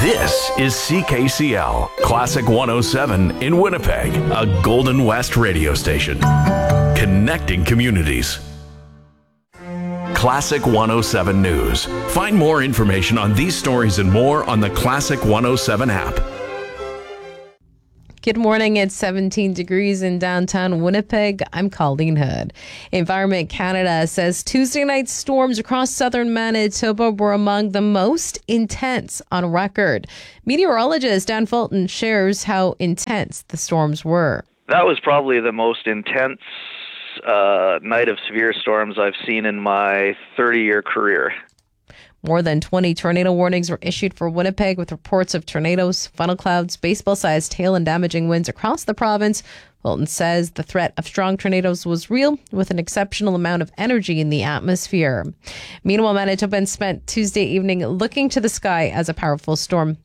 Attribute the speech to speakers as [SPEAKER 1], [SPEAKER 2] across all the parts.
[SPEAKER 1] This is CKCL, Classic 107 in Winnipeg, a Golden West radio station. Connecting communities. Classic 107 News. Find more information on these stories and more on the Classic 107 app.
[SPEAKER 2] Good morning. It's 17 degrees in downtown Winnipeg. I'm Colleen Hood. Environment Canada says Tuesday night storms across southern Manitoba were among the most intense on record. Meteorologist Dan Fulton shares how intense the storms were.
[SPEAKER 3] That was probably the most intense night of severe storms I've seen in my 30-year career.
[SPEAKER 2] More than 20 tornado warnings were issued for Winnipeg, with reports of tornadoes, funnel clouds, baseball-sized hail, and damaging winds across the province. Fulton says the threat of strong tornadoes was real, with an exceptional amount of energy in the atmosphere. Meanwhile, Manitobans spent Tuesday evening looking to the sky as a powerful storm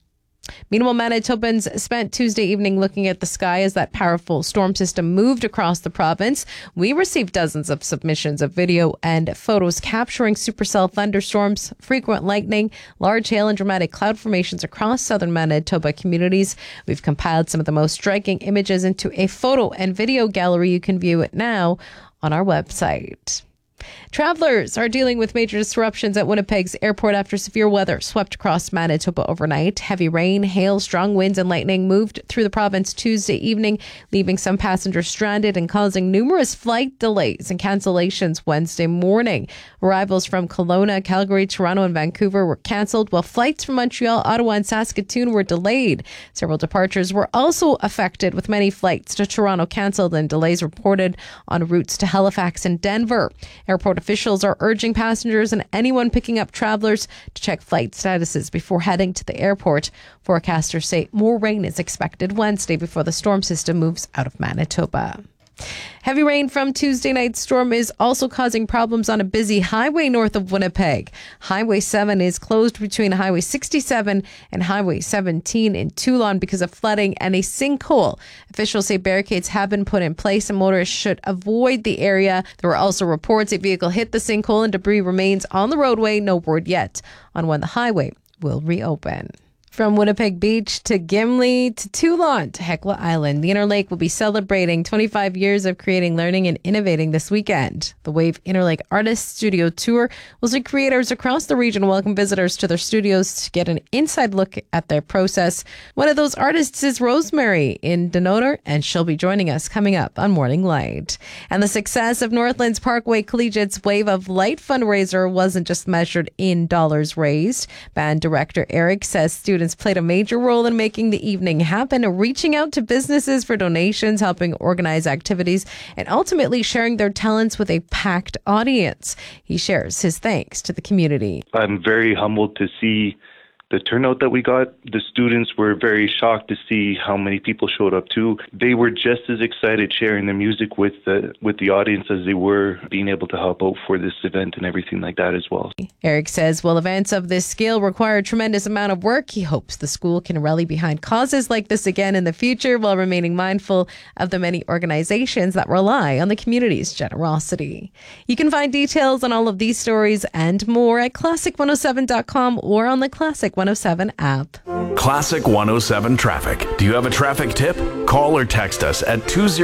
[SPEAKER 2] spent Tuesday evening looking at the sky as that powerful storm system moved across the province. We received dozens of submissions of video and photos capturing supercell thunderstorms, frequent lightning, large hail, and dramatic cloud formations across southern Manitoba communities. We've compiled some of the most striking images into a photo and video gallery. You can view it now on our website. Travelers are dealing with major disruptions at Winnipeg's airport after severe weather swept across Manitoba overnight. Heavy rain, hail, strong winds, and lightning moved through the province Tuesday evening, leaving some passengers stranded and causing numerous flight delays and cancellations Wednesday morning. Arrivals from Kelowna, Calgary, Toronto, and Vancouver were cancelled, while flights from Montreal, Ottawa, and Saskatoon were delayed. Several departures were also affected, with many flights to Toronto cancelled and delays reported on routes to Halifax and Denver. Airport officials are urging passengers and anyone picking up travelers to check flight statuses before heading to the airport. Forecasters say more rain is expected Wednesday before the storm system moves out of Manitoba. Heavy rain from Tuesday night's storm is also causing problems on a busy highway north of Winnipeg. Highway 7 is closed between Highway 67 and Highway 17 in Toulon because of flooding and a sinkhole. Officials say barricades have been put in place and motorists should avoid the area. There were also reports a vehicle hit the sinkhole and debris remains on the roadway. No word yet on when the highway will reopen. From Winnipeg Beach to Gimli to Toulon to Hecla Island, the Interlake will be celebrating 25 years of creating, learning, and innovating this weekend. The Wave Interlake Artists Studio Tour will see creators across the region welcome visitors to their studios to get an inside look at their process. One of those artists is Rosemary in Denoter, and she'll be joining us coming up on Morning Light. And the success of Northlands Parkway Collegiate's Wave of Light fundraiser wasn't just measured in dollars raised. Band director Eric says students played a major role in making the evening happen, reaching out to businesses for donations, helping organize activities, and ultimately sharing their talents with a packed audience. He shares his thanks to the community.
[SPEAKER 4] I'm very humbled to see the turnout that we got. The students were very shocked to see how many people showed up too. They were just as excited sharing the music with the audience as they were being able to help out for this event and everything like that as well.
[SPEAKER 2] Eric says while events of this scale require a tremendous amount of work, he hopes the school can rally behind causes like this again in the future while remaining mindful of the many organizations that rely on the community's generosity. You can find details on all of these stories and more at classic107.com or on the Classic 107 app.
[SPEAKER 1] Classic 107 Traffic. Do you have a traffic tip? Call or text us at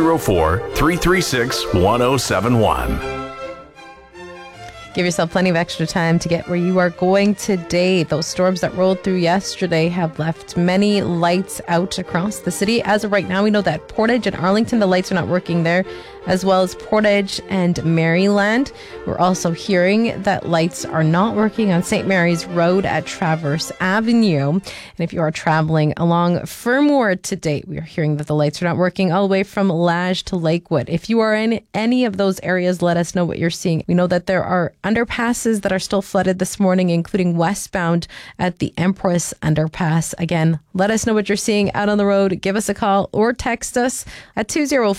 [SPEAKER 1] 204-336-1071.
[SPEAKER 2] Give yourself plenty of extra time to get where you are going today. Those storms that rolled through yesterday have left many lights out across the city. As of right now, we know that Portage and Arlington, the lights are not working there, as well as Portage and Maryland. We're also hearing that lights are not working on St. Mary's Road at Traverse Avenue. And if you are traveling along Fermor today, we are hearing that the lights are not working all the way from Lage to Lakewood. If you are in any of those areas, let us know what you're seeing. We know that there are underpasses that are still flooded this morning, including westbound at the Empress Underpass. Again, let us know what you're seeing out on the road. Give us a call or text us at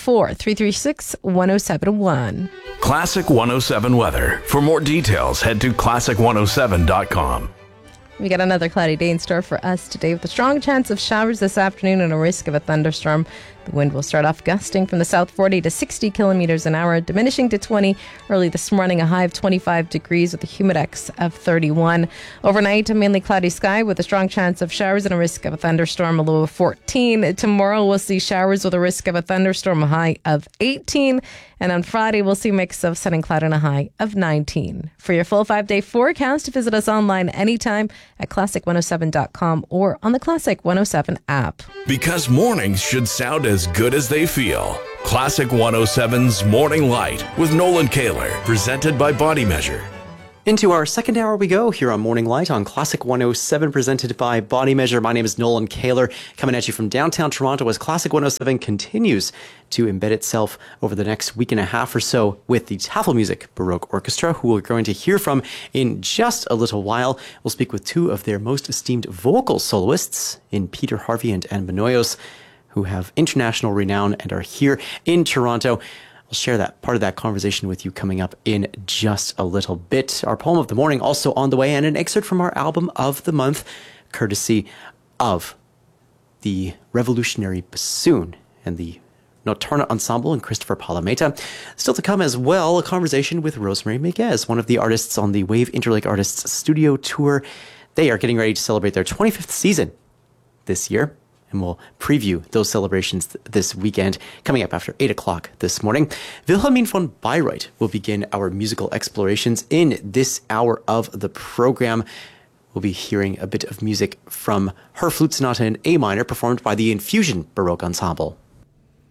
[SPEAKER 2] 204-336-1071.
[SPEAKER 1] Classic 107 weather. For more details, head to classic107.com.
[SPEAKER 2] We got another cloudy day in store for us today with a strong chance of showers this afternoon and a risk of a thunderstorm. The wind will start off gusting from the south 40 to 60 kilometers an hour, diminishing to 20 early this morning, a high of 25 degrees with a humidex of 31. Overnight, a mainly cloudy sky with a strong chance of showers and a risk of a thunderstorm, a low of 14. Tomorrow, we'll see showers with a risk of a thunderstorm, a high of 18. And on Friday, we'll see a mix of sun and cloud and a high of 19. For your full 5-day forecast, visit us online anytime at classic107.com or on the Classic 107 app.
[SPEAKER 1] Because mornings should sound as good as they feel. Classic 107's Morning Light with Nolan Kaler, presented by Body Measure.
[SPEAKER 5] Into our second hour we go here on Morning Light on Classic 107, presented by Body Measure. My name is Nolan Kaler, coming at you from downtown Toronto as Classic 107 continues to embed itself over the next week and a half or so with the Tafelmusik Baroque Orchestra, who we're going to hear from in just a little while. We'll speak with two of their most esteemed vocal soloists in Peter Harvey and Anne Benoyos, who have international renown and are here in Toronto. I'll share that part of that conversation with you coming up in just a little bit. Our poem of the morning also on the way, and an excerpt from our album of the month, courtesy of the Revolutionary Bassoon and the Nocturna Ensemble and Christopher Palameta. Still to come as well, a conversation with Rosemary Miguez, one of the artists on the Wave Interlake Artists Studio Tour. They are getting ready to celebrate their 25th season this year, and we'll preview those celebrations this weekend, coming up after 8 o'clock this morning. Wilhelmine von Bayreuth will begin our musical explorations in this hour of the program. We'll be hearing a bit of music from her flute sonata in A minor, performed by the Infusion Baroque Ensemble.